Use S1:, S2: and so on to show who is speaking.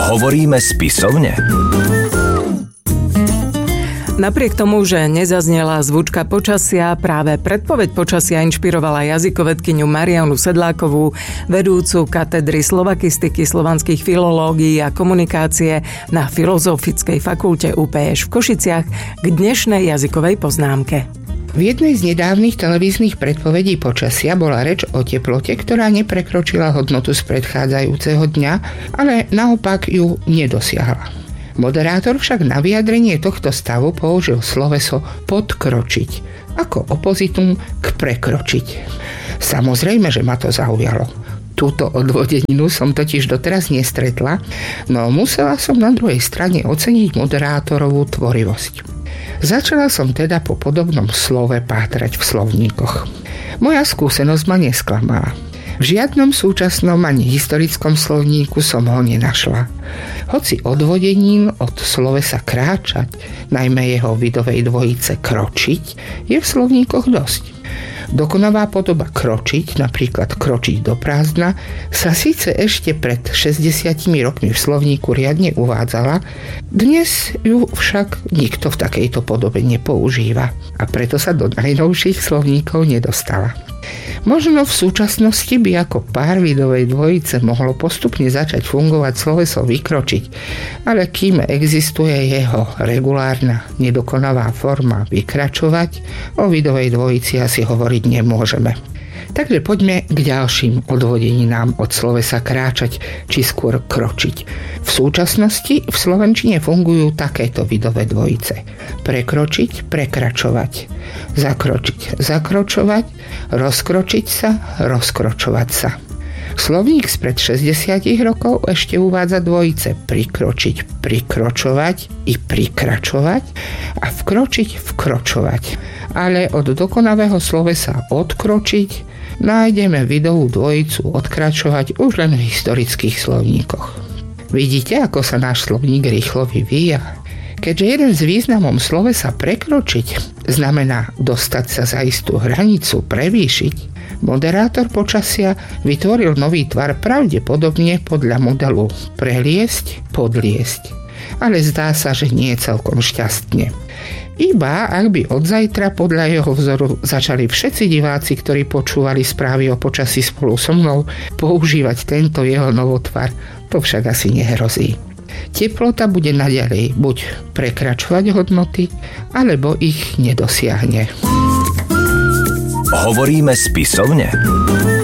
S1: Hovoríme spisovne?
S2: Napriek tomu, že nezaznela zvučka počasia, práve predpoveď počasia inšpirovala jazykovedkyňu Marianu Sedlákovú, vedúcu katedry slovakistiky, slovanských filológií a komunikácie na Filozofickej fakulte UPŠ v Košiciach k dnešnej jazykovej poznámke.
S3: V jednej z nedávnych televíznych predpovedí počasia bola reč o teplote, ktorá neprekročila hodnotu z predchádzajúceho dňa, ale naopak ju nedosiahla. Moderátor však na vyjadrenie tohto stavu použil sloveso podkročiť, ako opozitum k prekročiť. Samozrejme, že ma to zaujalo. Túto odvodeninu som totiž doteraz nestretla, no musela som na druhej strane oceniť moderátorovú tvorivosť. Začala som teda po podobnom slove pátrať v slovníkoch. Moja skúsenosť ma nesklamala. V žiadnom súčasnom ani historickom slovníku som ho nenašla. Hoci odvodenín od slovesa kráčať, najmä jeho vidovej dvojice kročiť, je v slovníkoch dosť. Dokonavá podoba kročiť, napríklad kročiť do prázdna, sa síce ešte pred 60 rokmi v slovníku riadne uvádzala, dnes ju však nikto v takejto podobe nepoužíva a preto sa do najnovších slovníkov nedostala. Možno v súčasnosti by ako pár vidovej dvojice mohlo postupne začať fungovať sloveso vykročiť, ale kým existuje jeho regulárna nedokonavá forma vykračovať, o vidovej dvojici asi hovoriť nemôžeme. Takže poďme k ďalším odvodeninám od slovesa kráčať, či skôr kročiť. V súčasnosti v slovenčine fungujú takéto vidové dvojice. Prekročiť, prekračovať. Zakročiť, zakročovať. Rozkročiť sa, rozkročovať sa. Slovník spred 60 rokov ešte uvádza dvojice prikročiť, prikročovať i prikračovať a vkročiť, vkročovať. Ale od dokonavého slovesa odkročiť nájdeme vidovú dvojicu odkračovať už len v historických slovníkoch. Vidíte, ako sa náš slovník rýchlo vyvíja? Keďže jeden z významom slovesa prekročiť znamená dostať sa za istú hranicu, prevýšiť, moderátor počasia vytvoril nový tvar pravdepodobne podľa modelu preliesť, podliesť. Ale zdá sa, že nie celkom šťastne. Iba ak by od zajtra podľa jeho vzoru začali všetci diváci, ktorí počúvali správy o počasí spolu so mnou, používať tento jeho novotvar, to však asi nehrozí. Teplota bude naďalej buď prekračovať hodnoty, alebo ich nedosiahne.
S1: Hovoríme spisovne?